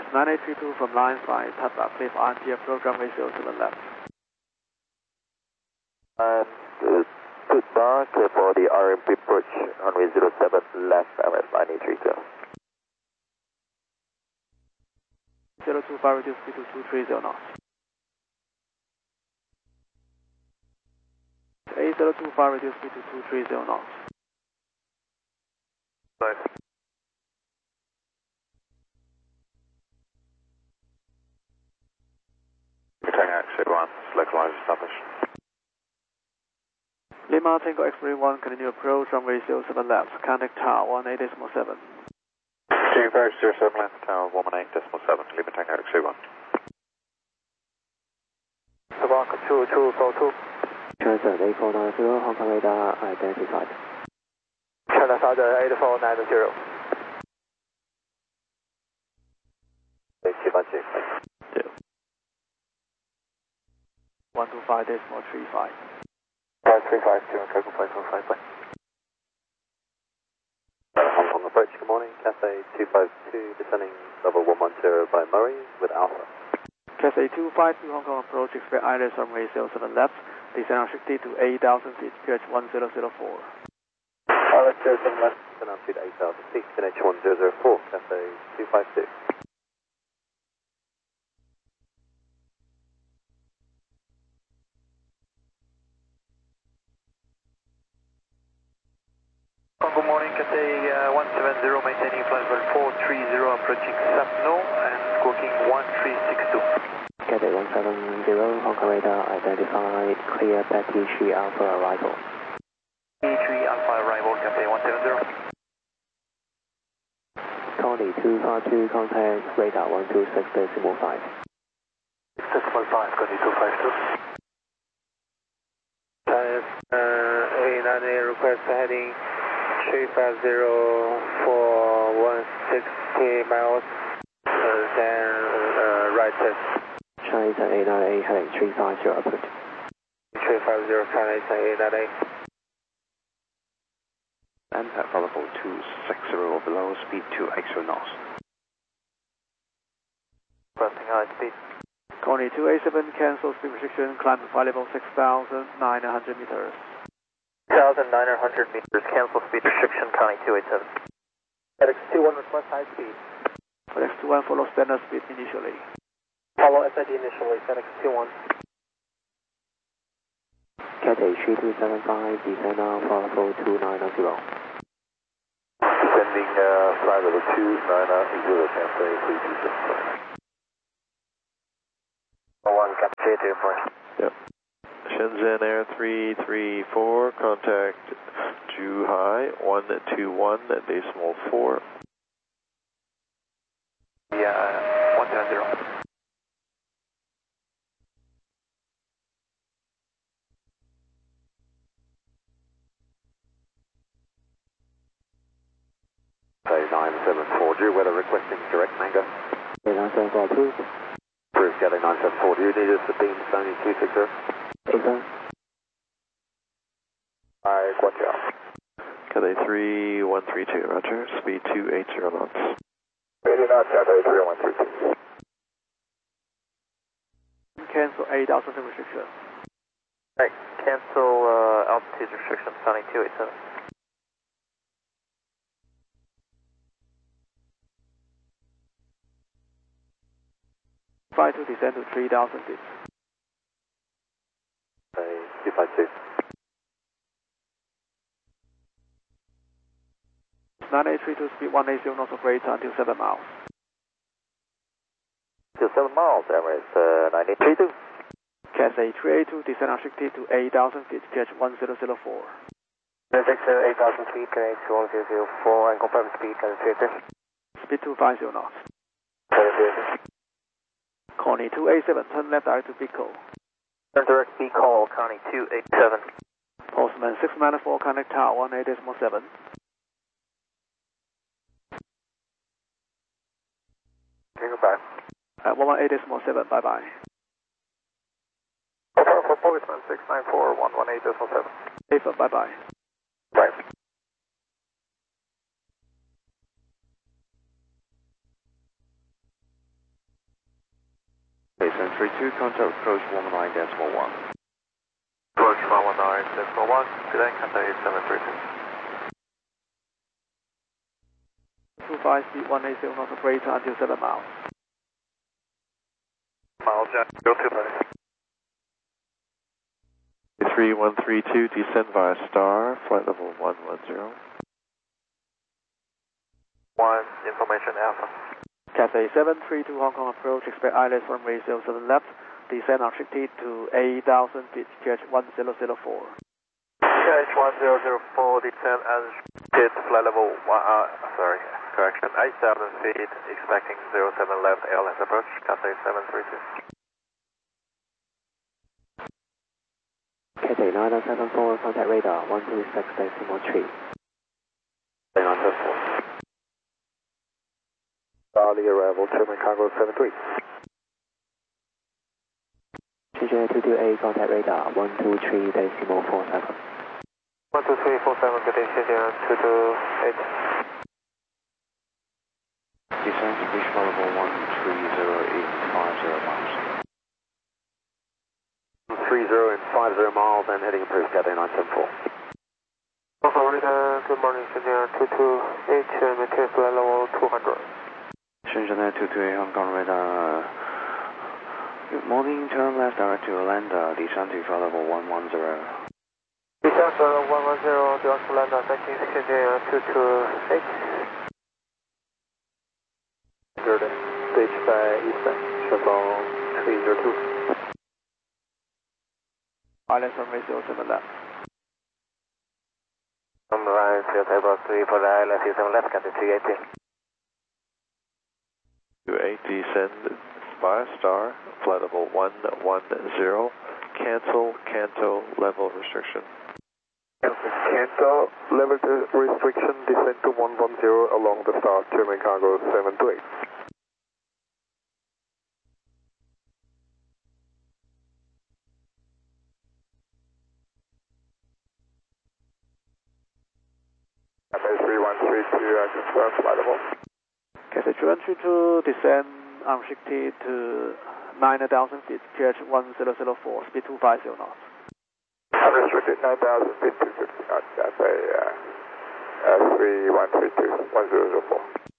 9832 from line 5, Tata, clear for RT approach runway 07 left. Good bar, clear for the RMP approach, runway 07 left, MS 9832. 025, reduce speed to 230 knots. 8025, reduce speed to 230 knots. Right. Returning exit 1, localize established. Lima Tango X-ray 1, continue approach, runway 07 left, contact tower 18.7. Team 507 left, tower 18.7, Lima Tango X-ray 1. Sabaka 2242. Transit 8490, Hong Kong radar identified. Transit 8490. 786. 125.35. 5352, Coco 545, bye. Hong Kong approach, good morning, Cathay 252, descending level 110 by Murray with Alpha. Cathay 252 Hong Kong approach, expect ILS runway 07 left, descend restricted to 8,000 feet, QH 1004. ILS 07 left, descend altitude 8,000 feet, QH 1004, Cathay 252. Good morning, Cathay 170, maintaining flight level 430, approaching SAPNO and squawking 1362. Cathay 170, Hong Kong radar identified, clear Betty 3 Alpha arrival. Betty 3 Alpha arrival, Cathay 170. Tony 252, contact radar 126.5. 6.5, Tony 252. A98 request heading 350 for 160 miles, then right test. Chinese 898 heading 350 approach. 350 Chinese 898. And at level 260 or below, speed 2 extra knots. Pressing high speed. Coney 287, cancel speed restriction, climb to flight level 6,900 meters. 6,900 meters, cancel speed restriction, Coney 287. FedEx 21 request high speed. FedEx 21 follow standard speed initially. Follow SID initially, FedEx 21. Cathay 3275, descend now, flight level 290. Descending flight level 290, Cathay 3275. 1, Cathay 284. Yep. Shenzhen Air 334, contact Zhuhai 121.4. Yeah, 170. Say 974, weather requesting direct Mango. 974 approved. Approved, Cathay 974, do you need us to beam Sony 260? Affirm. I got you. Cathay 3132, roger, speed 280 knots. 80 knots, Cathay 3132. Cancel 8,000 feet restriction. Right, cancel altitude restriction, Sony 287. Flight to descend to 3,000 feet. 252. 9832 speed 180 knots of rate until 7 miles. Till 7 miles, Emirates 9832. Cathay 382, descend restricted to 8,000 feet, QH 1004. 8,000 feet, connect to 1004 and confirm speed, Speed 250 knots. Coney 287, turn left direct to Pico. Turn direct B call, Connie 287. Postman 694, connect tower 18.7. Goodbye. 118.7, bye bye. For Postman 694, 118.7. Safer, bye bye. Bye. Cathay 732, contact approach 119.1. Approach 119.1, good day, Cathay 732. 25 speed 180 knots operator until 7 miles. Miles, yeah, go to place. 3132, descend via star, flight level 110. One, information Alpha. Cathay 732 Hong Kong approach, expect ILS runway 07 left, descend unrestricted to 8,000 feet, QH 1004. QH 1004, descend unrestricted, flight level, correction, 8,000 feet, expecting 07 left, ALS approach, Cathay 732. Cathay 974, contact radar 126.3. Cathay 974. Charlie arrival, German cargo 73. CJ228, contact radar 123.47. 12347, good day, CJ 228. Descend to reach level 130.50 miles. 30 miles and heading approved, Cathay 974. Florida, good morning, Shenzhen 228, maintain flight level 200. Shenzhen 228, Hong Kong radar. Good morning, turn left direct to Orlando, descend to flight level 110. Descend flight level 110, direct to Orlando, thank you, Shenzhen 228. Good day, stage by eastbound, shuttle 302. ILS runway 07 left. On the line, table 3 for the ILS 07 left, Cathay 318. 28, descend via star, flight level 110, cancel Canto level restriction. Canto level restriction, descend to 110 along the star, German cargo 728. Cathay 3132, confirm flightable. Cathay 3132, descend unrestricted to 9,000 feet, QH 1004, speed 250 knots. Unrestricted 9,000 feet, 250 knots, Cathay 3132, 1004.